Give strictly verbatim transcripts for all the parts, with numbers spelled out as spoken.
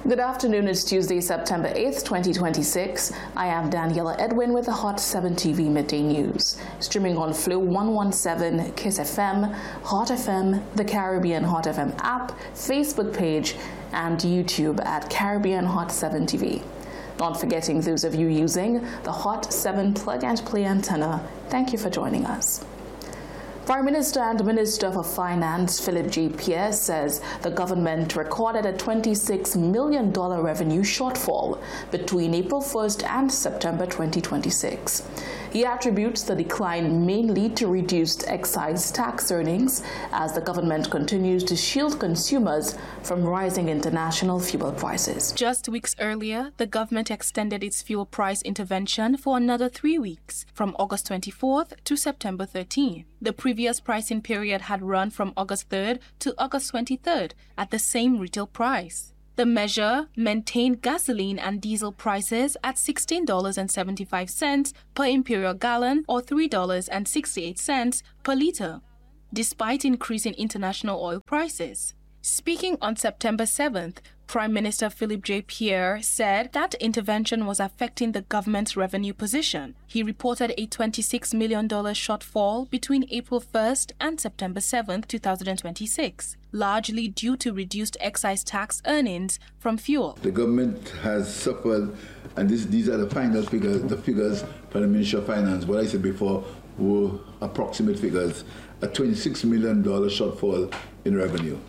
Good afternoon. It's Tuesday, September eighth, twenty twenty-six. I am Daniela Edwin with the Hot seven T V Midday News. Streaming on Flow one seventeen, Kiss F M, Hot F M, the Caribbean Hot F M app, Facebook page, and YouTube at Caribbean Hot seven T V. Not forgetting those of you using the Hot seven plug and play antenna, thank you for joining us. Prime Minister and Minister for Finance Philip J. Pierre says the government recorded a twenty-six million dollars revenue shortfall between April first and September twenty twenty-six. He attributes the decline mainly to reduced excise tax earnings as the government continues to shield consumers from rising international fuel prices. Just weeks earlier, the government extended its fuel price intervention for another three weeks, from August twenty-fourth to September thirteenth. The previous pricing period had run from August third to August twenty-third at the same retail price. The measure maintained gasoline and diesel prices at sixteen dollars and seventy-five cents per imperial gallon or three dollars and sixty-eight cents per liter, despite increasing international oil prices. Speaking on September seventh, Prime Minister Philip J. Pierre said that intervention was affecting the government's revenue position. He reported a twenty-six million dollars shortfall between April first and September seventh, twenty twenty-six, largely due to reduced excise tax earnings from fuel. The government has suffered, and this, these are the final figures, the figures from the Ministry of Finance. What I said before were approximate figures, a twenty-six million dollars shortfall in revenue.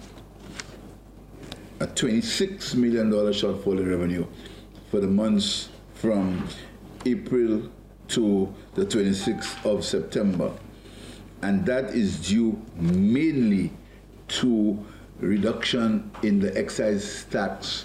A twenty-six million dollars shortfall in revenue for the months from April to the twenty-sixth of September. And that is due mainly to reduction in the excise tax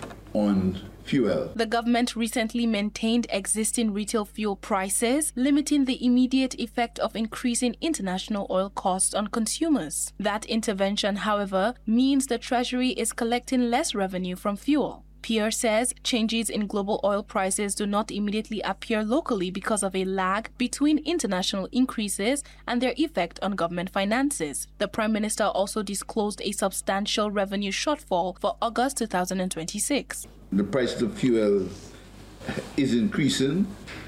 on fuel. The government recently maintained existing retail fuel prices, limiting the immediate effect of increasing international oil costs on consumers. That intervention, however, means the Treasury is collecting less revenue from fuel. Pierre says changes in global oil prices do not immediately appear locally because of a lag between international increases and their effect on government finances. The Prime Minister also disclosed a substantial revenue shortfall for August twenty twenty-six. The price of fuel is increasing,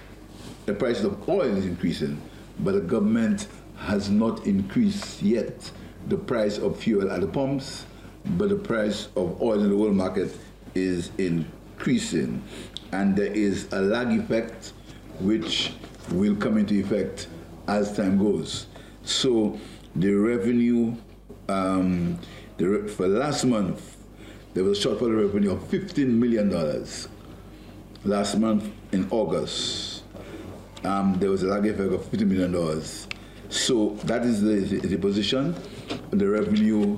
the price of oil is increasing, but the government has not increased yet the price of fuel at the pumps, but the price of oil in the world market is increasing, and there is a lag effect which will come into effect as time goes. So the revenue, um, the re- for last month, there was a shortfall revenue of fifteen million dollars. Last month in August, um, there was a lag effect of fifteen million dollars. So that is the, the position. The revenue,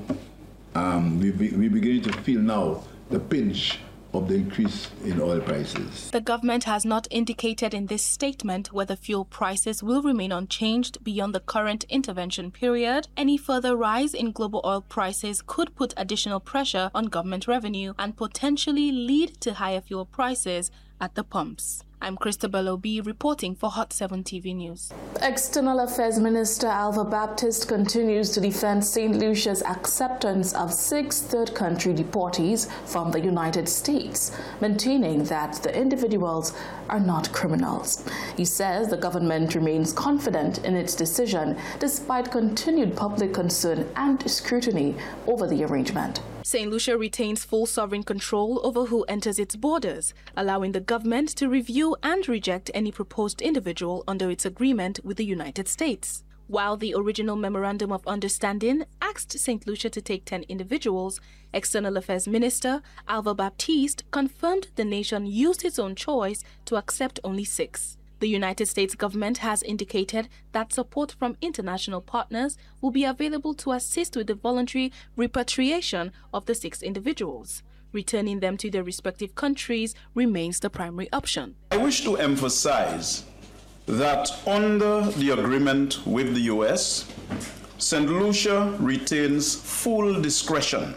um, we be, we're beginning to feel now the pinch of the increase in oil prices. The government has not indicated in this statement whether fuel prices will remain unchanged beyond the current intervention period. Any further rise in global oil prices could put additional pressure on government revenue and potentially lead to higher fuel prices at the pumps. I'm Christabel Obi reporting for Hot seven T V News. External Affairs Minister Alva Baptiste continues to defend Saint Lucia's acceptance of six third country deportees from the United States, maintaining that the individuals are not criminals. He says the government remains confident in its decision despite continued public concern and scrutiny over the arrangement. Saint Lucia retains full sovereign control over who enters its borders, allowing the government to review and reject any proposed individual under its agreement with the United States. While the original Memorandum of Understanding asked Saint Lucia to take ten individuals, External Affairs Minister Alva Baptiste confirmed the nation used its own choice to accept only six. The United States government has indicated that support from international partners will be available to assist with the voluntary repatriation of the six individuals. Returning them to their respective countries remains the primary option. I wish to emphasize that under the agreement with the U S, Saint Lucia retains full discretion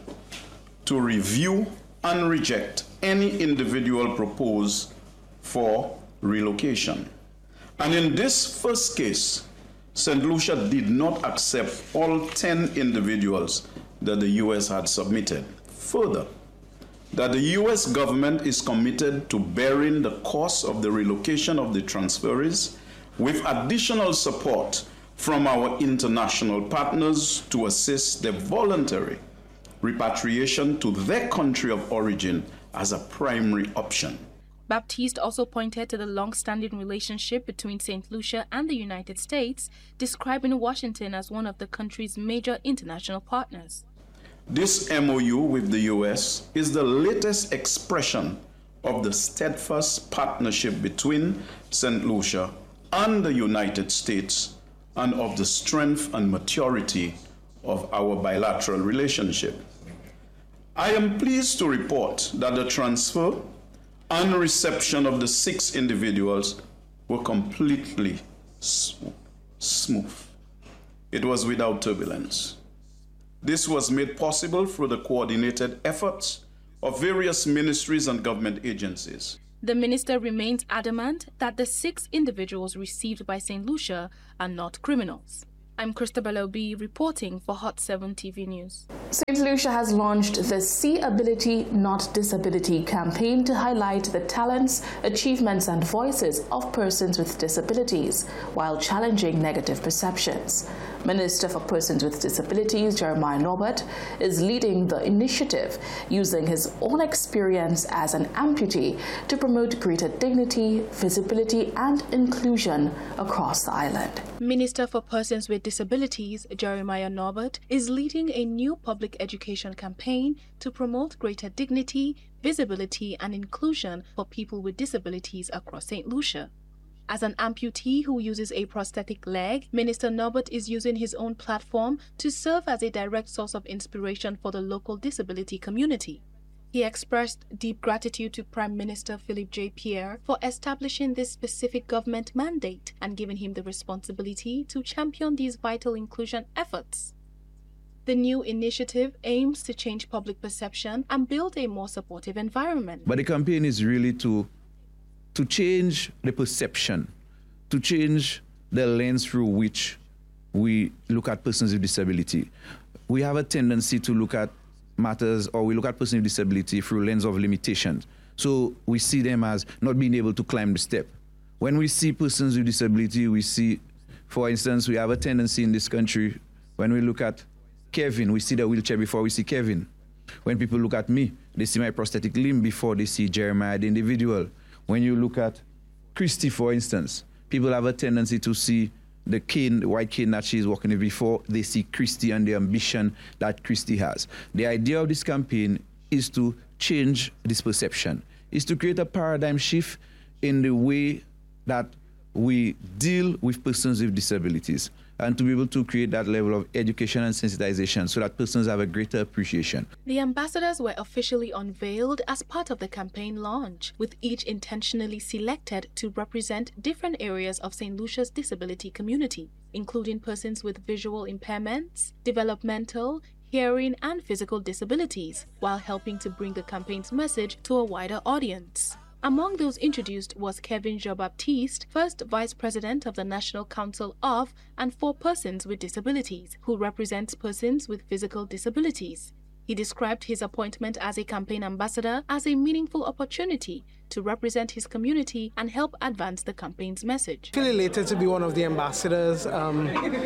to review and reject any individual proposed for relocation. And in this first case, Saint Lucia did not accept all ten individuals that the U S had submitted. Further, that the U S government is committed to bearing the cost of the relocation of the transferees with additional support from our international partners to assist their voluntary repatriation to their country of origin as a primary option. Baptiste also pointed to the long-standing relationship between Saint Lucia and the United States, describing Washington as one of the country's major international partners. This M O U with the U S is the latest expression of the steadfast partnership between Saint Lucia and the United States and of the strength and maturity of our bilateral relationship. I am pleased to report that the transfer and reception of the six individuals were completely smooth. It was without turbulence. This was made possible through the coordinated efforts of various ministries and government agencies. The minister remains adamant that the six individuals received by Saint Lucia are not criminals. I'm Christabel Obi reporting for Hot seven T V News. Saint Lucia has launched the See Ability Not Disability campaign to highlight the talents, achievements and voices of persons with disabilities while challenging negative perceptions. Minister for Persons with Disabilities Jeremiah Norbert is leading the initiative, using his own experience as an amputee to promote greater dignity, visibility and inclusion across the island. Minister for Persons with Disabilities Jeremiah Norbert is leading a new public education campaign to promote greater dignity, visibility and inclusion for people with disabilities across Saint Lucia. As an amputee who uses a prosthetic leg, Minister Norbert is using his own platform to serve as a direct source of inspiration for the local disability community. He expressed deep gratitude to Prime Minister Philip J. Pierre for establishing this specific government mandate and giving him the responsibility to champion these vital inclusion efforts. The new initiative aims to change public perception and build a more supportive environment. But the campaign is really to to change the perception, to change the lens through which we look at persons with disability. We have a tendency to look at matters, or we look at persons with disability through a lens of limitations. So we see them as not being able to climb the step. When we see persons with disability, we see, for instance, we have a tendency in this country, when we look at Kevin, we see the wheelchair before we see Kevin. When people look at me, they see my prosthetic limb before they see Jeremiah, the individual. When you look at Christy, for instance, people have a tendency to see the cane, the white cane that she's walking with before they see Christy and the ambition that Christy has. The idea of this campaign is to change this perception, is to create a paradigm shift in the way that we deal with persons with disabilities, and to be able to create that level of education and sensitization so that persons have a greater appreciation. The ambassadors were officially unveiled as part of the campaign launch, with each intentionally selected to represent different areas of Saint Lucia's disability community, including persons with visual impairments, developmental, hearing and physical disabilities, while helping to bring the campaign's message to a wider audience. Among those introduced was Kevin Jean-Baptiste, first Vice President of the National Council of and for Persons with Disabilities, who represents persons with physical disabilities. He described his appointment as a campaign ambassador as a meaningful opportunity to represent his community and help advance the campaign's message. I feel elated to be one of the ambassadors. Um,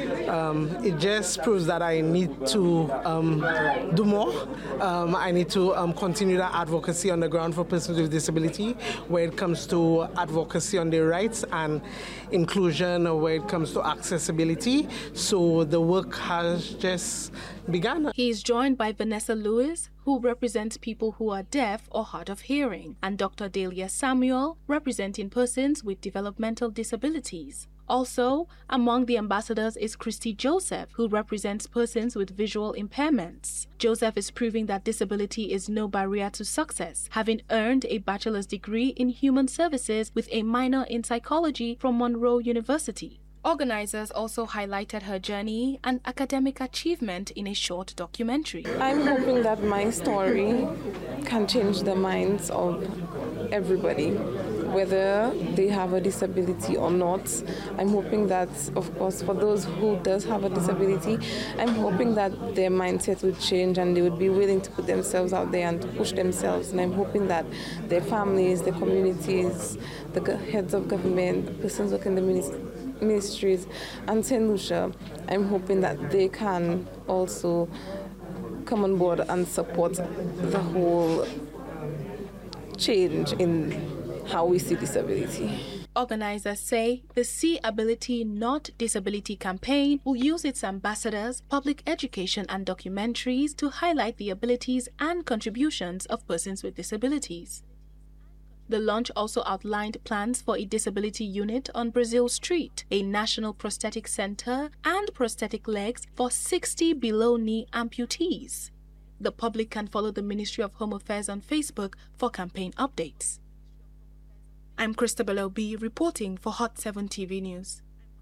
um, it just proves that I need to um, do more. Um, I need to um, continue that advocacy on the ground for persons with disability, where it comes to advocacy on their rights and inclusion, or where it comes to accessibility. So the work has just begun. He is joined by Vanessa Lewis, who represents people who are deaf or hard of hearing, and Doctor Delia Samuel, representing persons with developmental disabilities. Also, among the ambassadors is Christy Joseph, who represents persons with visual impairments. Joseph is proving that disability is no barrier to success, having earned a bachelor's degree in human services with a minor in psychology from Monroe University. Organizers also highlighted her journey and academic achievement in a short documentary. I'm hoping that my story can change the minds of everybody whether they have a disability or not. I'm hoping that, of course, for those who does have a disability, I'm hoping that their mindset would change and they would be willing to put themselves out there and push themselves. And I'm hoping that their families, their communities, the go- heads of government, the persons working in the minis- ministries, and Saint Lucia, I'm hoping that they can also come on board and support the whole change in how we see disability. Organizers say the See Ability Not Disability campaign will use its ambassadors, public education and documentaries to highlight the abilities and contributions of persons with disabilities. The launch also outlined plans for a disability unit on Brazil Street, a national prosthetic center, and prosthetic legs for sixty below-knee amputees. The public can follow the Ministry of Home Affairs on Facebook for campaign updates. I'm Christabel Obi reporting for Hot seven T V News.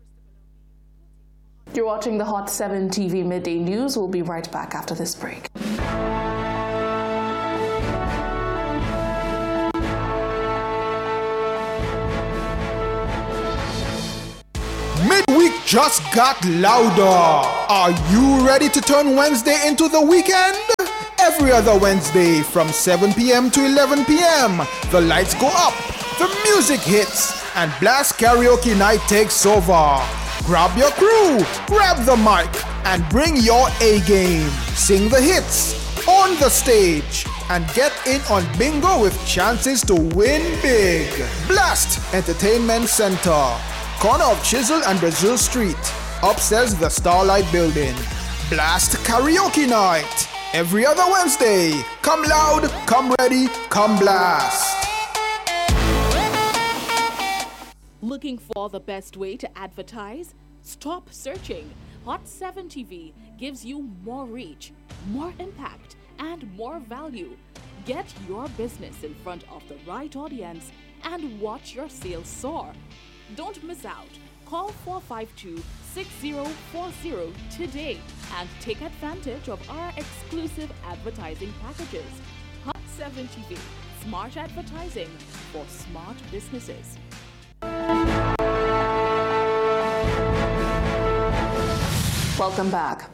You're watching the Hot seven T V Midday News. We'll be right back after this break. Midweek just got louder. Are you ready to turn Wednesday into the weekend? Every other Wednesday from seven p.m. to eleven p.m. the lights go up, the music hits, and Blast Karaoke Night takes over. Grab your crew, grab the mic, and bring your A game. Sing the hits on the stage and get in on bingo with chances to win big. Blast Entertainment Center, corner of Chisel and Brazil Street, upstairs the Starlight Building. Blast Karaoke Night, every other Wednesday. Come loud, come ready, come blast. Looking for the best way to advertise? Stop searching. Hot seven T V gives you more reach, more impact, and more value. Get your business in front of the right audience and watch your sales soar. Don't miss out. Call four five two, six zero four zero today and take advantage of our exclusive advertising packages. Hot seven T V, smart advertising for smart businesses. Welcome back.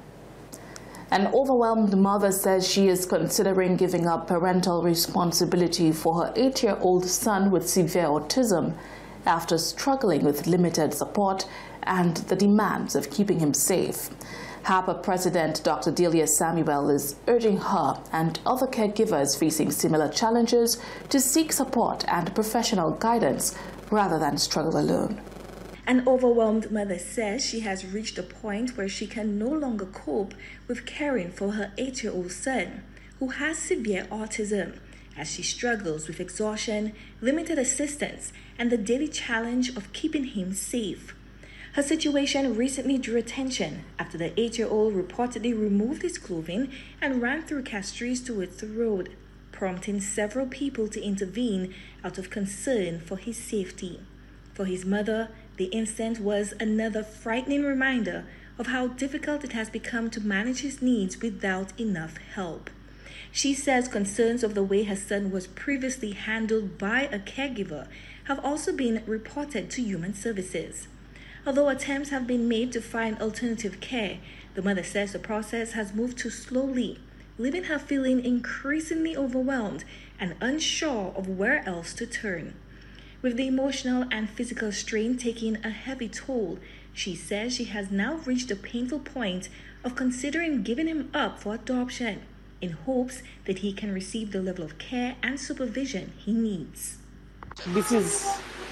An overwhelmed mother says she is considering giving up parental responsibility for her eight-year-old son with severe autism after struggling with limited support and the demands of keeping him safe. H A P A President Doctor Delia Samuel is urging her and other caregivers facing similar challenges to seek support and professional guidance rather than struggle alone. An overwhelmed mother says she has reached a point where she can no longer cope with caring for her eight-year-old son, who has severe autism, as she struggles with exhaustion, limited assistance, and the daily challenge of keeping him safe. Her situation recently drew attention after the eight-year-old reportedly removed his clothing and ran through castries towards the road, prompting several people to intervene out of concern for his safety. For his mother, the incident was another frightening reminder of how difficult it has become to manage his needs without enough help. She says concerns of the way her son was previously handled by a caregiver have also been reported to Human Services. Although attempts have been made to find alternative care, the mother says the process has moved too slowly, leaving her feeling increasingly overwhelmed and unsure of where else to turn. With the emotional and physical strain taking a heavy toll, she says she has now reached a painful point of considering giving him up for adoption, in hopes that he can receive the level of care and supervision he needs. This is,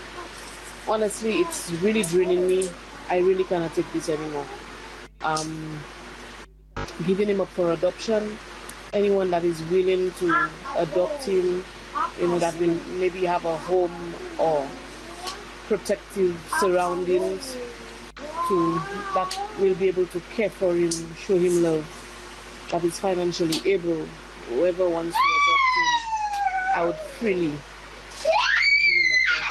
honestly, it's really draining me. I really cannot take this anymore. Um, giving him up for adoption, anyone that is willing to adopt him, you know, that will maybe have a home or protective surroundings to that will be able to care for him, show him love, that is financially able. Whoever wants to adopt him, I would freely give him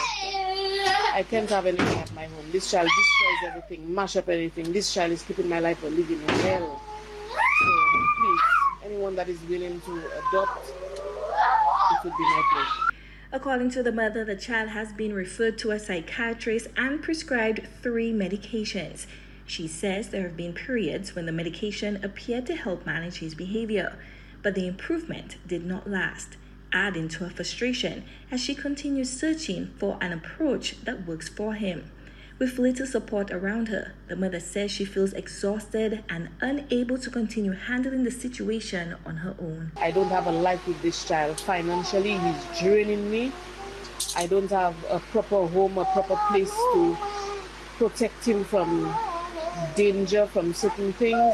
up. I can't have anything at my home. This child destroys everything, mash up everything. This child is keeping my life a living in hell. So please, anyone that is willing to adopt, it would be my pleasure. According to the mother, the child has been referred to a psychiatrist and prescribed three medications. She says there have been periods when the medication appeared to help manage his behavior, but the improvement did not last, adding to her frustration as she continues searching for an approach that works for him. With little support around her, the mother says she feels exhausted and unable to continue handling the situation on her own. I don't have a life with this child. Financially, he's draining me. I don't have a proper home, a proper place to protect him from danger, from certain things.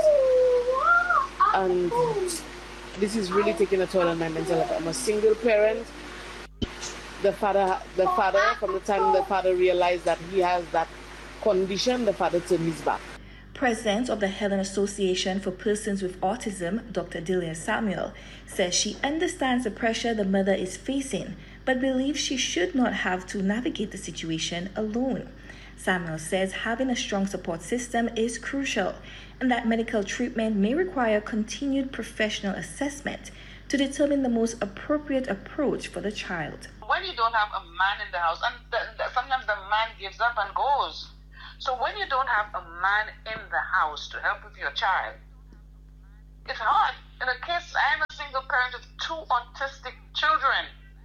And this is really taking a toll on my mental health. I'm a single parent. The father, the father, from the time the father realized that he has that condition, the father turned his back. President of the Helen Association for Persons with Autism, Doctor Delia Samuel, says she understands the pressure the mother is facing, but believes she should not have to navigate the situation alone. Samuel says having a strong support system is crucial, and that medical treatment may require continued professional assessment to determine the most appropriate approach for the child. When you don't have a man in the house, and the, the, sometimes the man gives up and goes. So when you don't have a man in the house to help with your child, it's hard. In a case, I'm a single parent of two autistic children.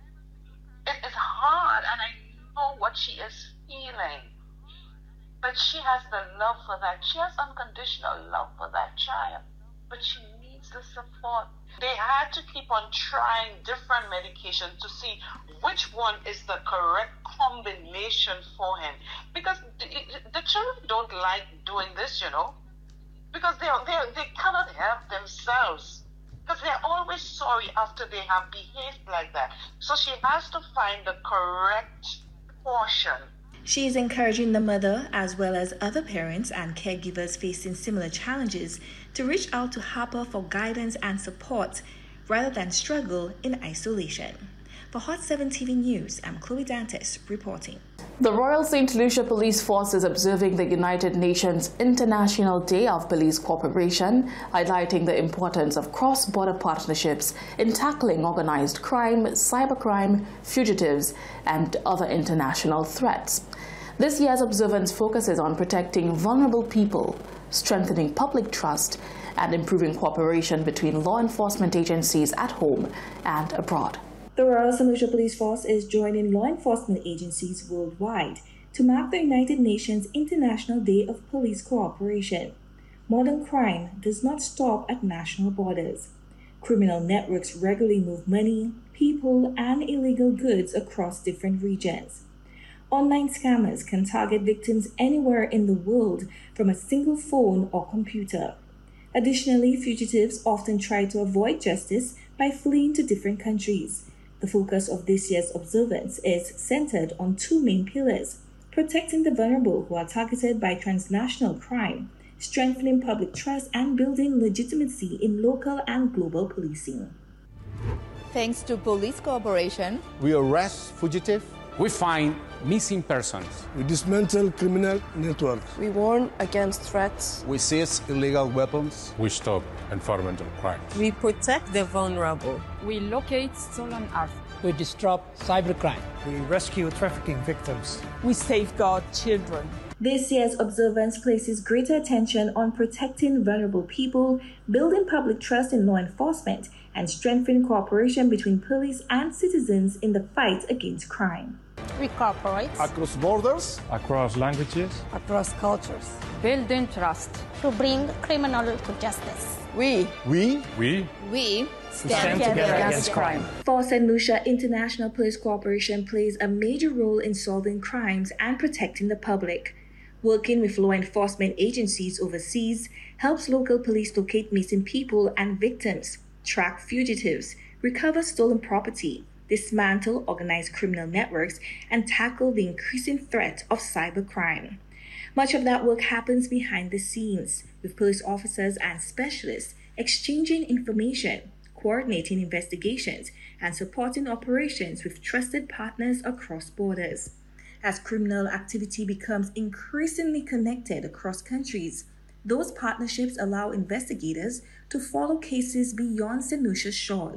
It is hard, and I know what she is feeling. But she has the love for that. She has unconditional love for that child. But she needs the support. They had to keep on trying different medications to see which one is the correct combination for him. Because the, the children don't like doing this, you know, because they they they cannot help themselves. Because they're always sorry after they have behaved like that. So she has to find the correct portion. She is encouraging the mother, as well as other parents and caregivers facing similar challenges, to reach out to Harper for guidance and support, rather than struggle in isolation. For Hot seven T V News, I'm Chloe Dantes reporting. The Royal Saint Lucia Police Force is observing the United Nations International Day of Police Cooperation, highlighting the importance of cross-border partnerships in tackling organized crime, cybercrime, fugitives, and other international threats. This year's observance focuses on protecting vulnerable people, strengthening public trust, and improving cooperation between law enforcement agencies at home and abroad. The Royal Saint Lucia Police Force is joining law enforcement agencies worldwide to mark the United Nations International Day of Police Cooperation. Modern crime does not stop at national borders. Criminal networks regularly move money, people, and illegal goods across different regions. Online scammers can target victims anywhere in the world from a single phone or computer. Additionally, fugitives often try to avoid justice by fleeing to different countries. The focus of this year's observance is centered on two main pillars: protecting the vulnerable who are targeted by transnational crime, strengthening public trust, and building legitimacy in local and global policing. Thanks to police cooperation, we arrest fugitives. We find missing persons. We dismantle criminal networks. We warn against threats. We seize illegal weapons. We stop environmental crimes. We protect the vulnerable. We locate stolen art. We disrupt cybercrime. We rescue trafficking victims. We safeguard children. This year's observance places greater attention on protecting vulnerable people, building public trust in law enforcement, and strengthening cooperation between police and citizens in the fight against crime. We cooperate across borders, across languages, across cultures, building trust to bring criminals to justice. We, we, we, we stand, stand together, together against crime. For Saint Lucia, international police cooperation plays a major role in solving crimes and protecting the public. Working with law enforcement agencies overseas helps local police locate missing people and victims, track fugitives, recover stolen property, dismantle organized criminal networks, and tackle the increasing threat of cybercrime. Much of that work happens behind the scenes, with police officers and specialists exchanging information, coordinating investigations, and supporting operations with trusted partners across borders. As criminal activity becomes increasingly connected across countries, those partnerships allow investigators to follow cases beyond Saint Lucia's shores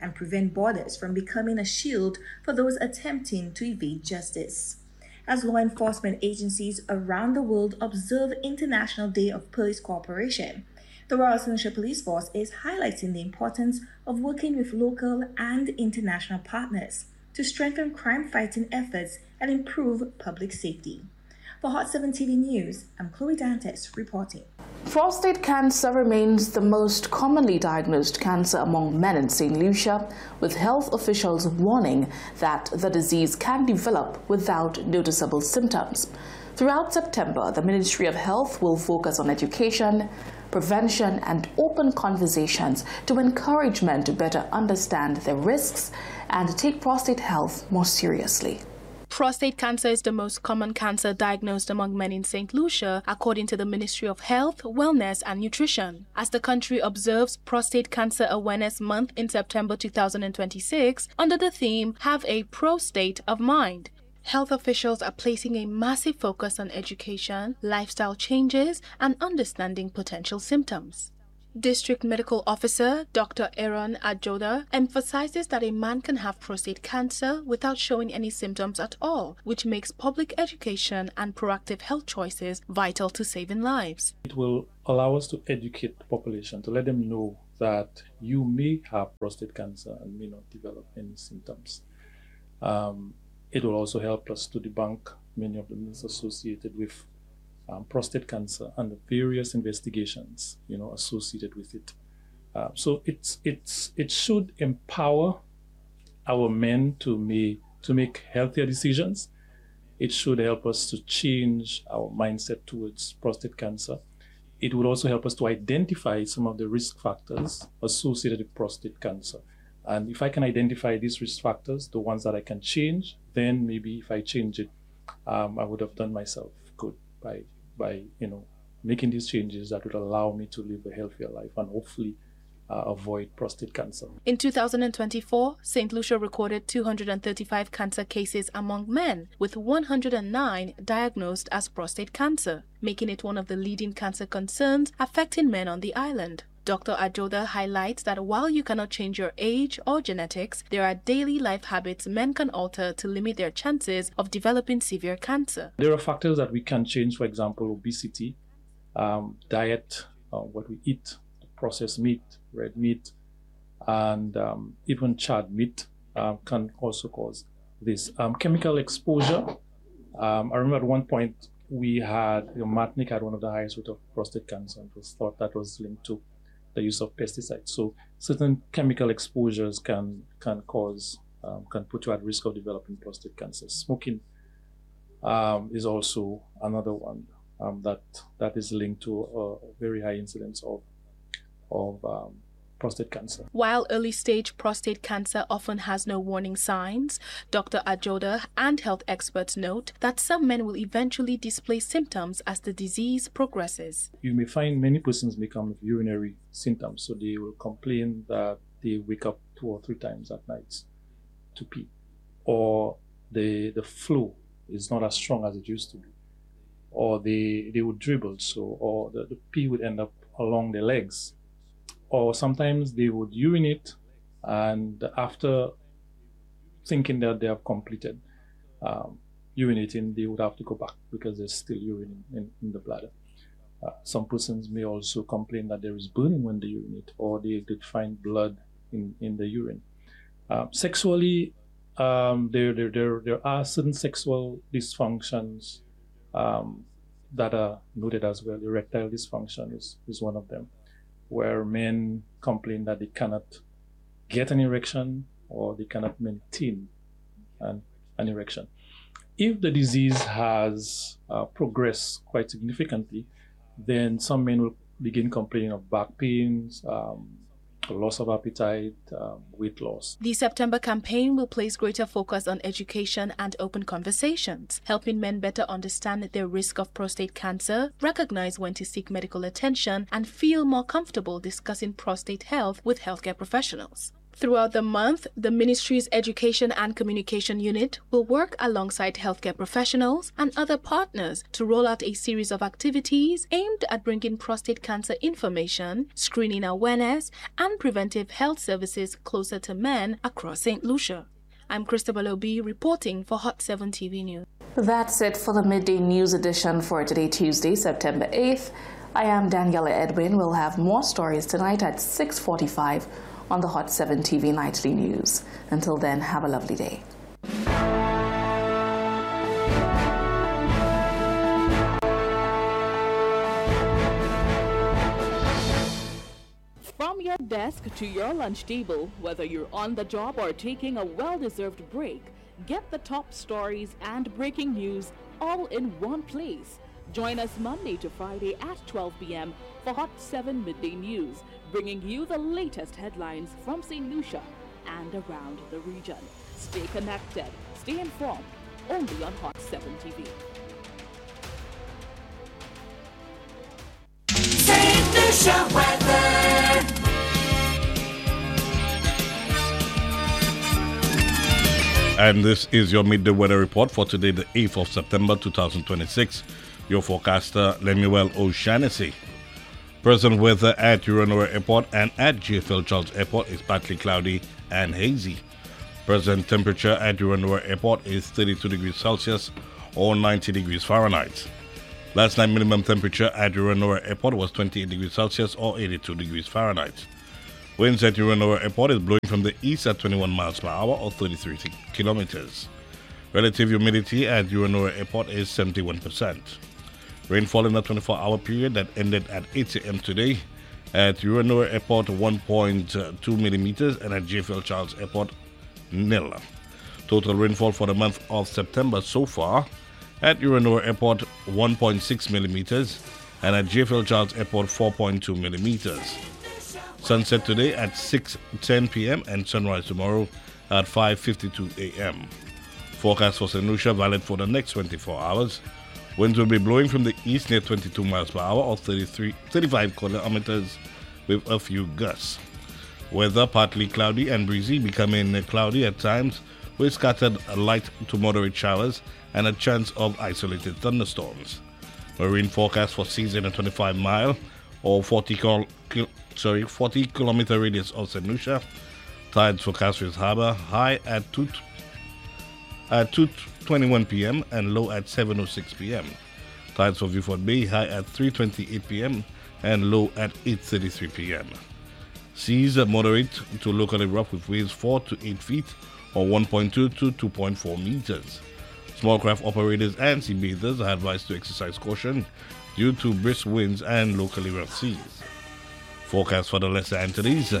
and prevent borders from becoming a shield for those attempting to evade justice. As law enforcement agencies around the world observe International Day of Police Cooperation, the Royal Saint Lucia Police Force is highlighting the importance of working with local and international partners to strengthen crime-fighting efforts and improve public safety. For Hot seven T V News, I'm Chloe Dantes reporting. Prostate cancer remains the most commonly diagnosed cancer among men in Saint Lucia, with health officials warning that the disease can develop without noticeable symptoms. Throughout September, the Ministry of Health will focus on education, prevention, and open conversations to encourage men to better understand their risks and take prostate health more seriously. Prostate cancer is the most common cancer diagnosed among men in Saint Lucia, according to the Ministry of Health, Wellness and Nutrition. As the country observes Prostate Cancer Awareness Month in September two thousand twenty-six, under the theme, Have a Prostate of Mind. Health officials are placing a massive focus on education, lifestyle changes, and understanding potential symptoms. District Medical Officer Doctor Aaron Ajoda emphasizes that a man can have prostate cancer without showing any symptoms at all, which makes public education and proactive health choices vital to saving lives. It will allow us to educate the population, to let them know that you may have prostate cancer and may not develop any symptoms. Um, it will also help us to debunk many of the myths associated with Um, prostate cancer and the various investigations, you know, associated with it. Uh, so it's it's it should empower our men to make to make healthier decisions. It should help us to change our mindset towards prostate cancer. It would also help us to identify some of the risk factors associated with prostate cancer. And if I can identify these risk factors, the ones that I can change, then maybe if I change it, um, I would have done myself good by by you know making these changes that would allow me to live a healthier life and hopefully uh, avoid prostate cancer. In two thousand twenty-four, Saint Lucia recorded two hundred thirty-five cancer cases among men, with one hundred nine diagnosed as prostate cancer, making it one of the leading cancer concerns affecting men on the island. Doctor Ajoda highlights that while you cannot change your age or genetics, there are daily life habits men can alter to limit their chances of developing severe cancer. There are factors that we can change, for example, obesity, um, diet, uh, what we eat, processed meat, red meat, and um, even charred meat uh, can also cause this. Um, chemical exposure. Um, I remember at one point we had, you know, Martinique had one of the highest rate of prostate cancer, and it was thought that was linked to the use of pesticides. So certain chemical exposures can can cause, um, can put you at risk of developing prostate cancer. Smoking um, is also another one um, that that is linked to a very high incidence of of um, prostate cancer. While early-stage prostate cancer often has no warning signs, Doctor Ajoda and health experts note that some men will eventually display symptoms as the disease progresses. You may find many persons may come with urinary symptoms, so they will complain that they wake up two or three times at night to pee, or the the flow is not as strong as it used to be, or they they would dribble, so or the, the pee would end up along their legs. Or sometimes they would urinate, and after thinking that they have completed um, urinating, they would have to go back because there's still urine in, in the bladder. Uh, some persons may also complain that there is burning when they urinate, or they did find blood in, in the urine. Uh, sexually, um, there, there, there, there are certain sexual dysfunctions um, that are noted as well. Erectile dysfunction is, is one of them, where men complain that they cannot get an erection or they cannot maintain an, an erection. If the disease has uh, progressed quite significantly, then some men will begin complaining of back pains, um, loss of appetite, um, weight loss. The September campaign will place greater focus on education and open conversations, helping men better understand their risk of prostate cancer, recognize when to seek medical attention, and feel more comfortable discussing prostate health with healthcare professionals. Throughout the month, the Ministry's Education and Communication Unit will work alongside healthcare professionals and other partners to roll out a series of activities aimed at bringing prostate cancer information, screening awareness, and preventive health services closer to men across Saint Lucia. I'm Christabel Obi reporting for Hot seven T V News. That's it for the Midday News edition for today, Tuesday, September eighth. I am Daniela Edwin. We'll have more stories tonight at six forty-five on the Hot seven T V Nightly News. Until then, have a lovely day. From your desk to your lunch table, whether you're on the job or taking a well-deserved break, get the top stories and breaking news all in one place. Join us Monday to Friday at twelve p.m. for Hot seven Midday News, bringing you the latest headlines from Saint Lucia and around the region. Stay connected, stay informed, only on Hot seven T V. Saint Lucia weather. And this is your midday weather report for today, the eighth of September two thousand twenty-six. Your forecaster, Lemuel O'Shaughnessy. Present weather at Urianora Airport and at J F L Charles Airport is partly cloudy and hazy. Present temperature at Urianora Airport is thirty-two degrees Celsius or ninety degrees Fahrenheit. Last night minimum temperature at Urianora Airport was twenty-eight degrees Celsius or eighty-two degrees Fahrenheit. Winds at Urianora Airport is blowing from the east at twenty-one miles per hour or thirty-three kilometers. Relative humidity at Urianora Airport is seventy-one percent. Rainfall in the twenty-four hour period that ended at eight a.m. today at Urianora Airport one point two millimeters and at J F L Charles Airport nil. Total rainfall for the month of September so far at Urianora Airport one point six millimeters and at J F L Charles Airport four point two millimeters. Sunset today at six ten p.m. and sunrise tomorrow at five fifty-two a.m. Forecast for Saint Lucia valid for the next twenty-four hours. Winds will be blowing from the east near twenty-two miles per hour or thirty-three, thirty-five kilometers with a few gusts. Weather partly cloudy and breezy, becoming cloudy at times with scattered light to moderate showers and a chance of isolated thunderstorms. Marine forecast for seas in a twenty-five mile or forty, kil- kil- sorry, forty kilometer radius of Saint Lucia. Tides for Castres Harbour high at two at two twenty-one p.m. and low at seven oh six p.m. Tides for Vieux-Fort Bay high at three twenty-eight p.m. and low at eight thirty-three p.m. Seas are moderate to locally rough with waves four to eight feet or one point two to two point four meters. Small craft operators and sea bathers are advised to exercise caution due to brisk winds and locally rough seas. Forecast for the Lesser Antilles.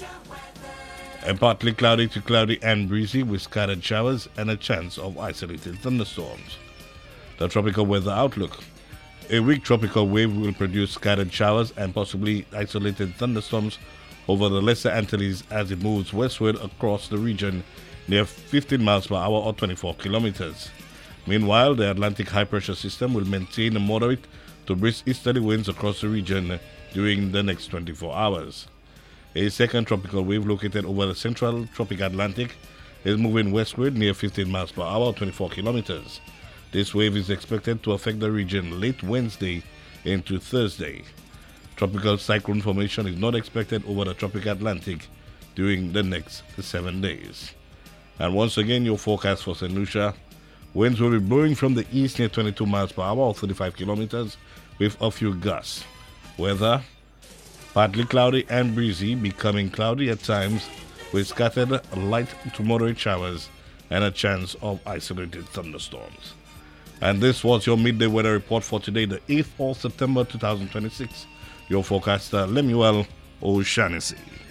A partly cloudy to cloudy and breezy with scattered showers and a chance of isolated thunderstorms. The tropical weather outlook. A weak tropical wave will produce scattered showers and possibly isolated thunderstorms over the Lesser Antilles as it moves westward across the region near fifteen miles per hour or twenty-four kilometers. Meanwhile, the Atlantic high pressure system will maintain a moderate to brisk easterly winds across the region during the next twenty-four hours. A second tropical wave located over the central tropic Atlantic is moving westward near fifteen miles per hour or twenty-four kilometers. This wave is expected to affect the region late Wednesday into Thursday. Tropical cyclone formation is not expected over the tropic Atlantic during the next seven days. And once again, your forecast for Saint Lucia. Winds will be blowing from the east near twenty-two miles per hour or thirty-five kilometers with a few gusts. Weather partly cloudy and breezy, becoming cloudy at times with scattered light to moderate showers and a chance of isolated thunderstorms. And this was your midday weather report for today, the eighth of September two thousand twenty-six. Your forecaster, Lemuel O'Shaughnessy.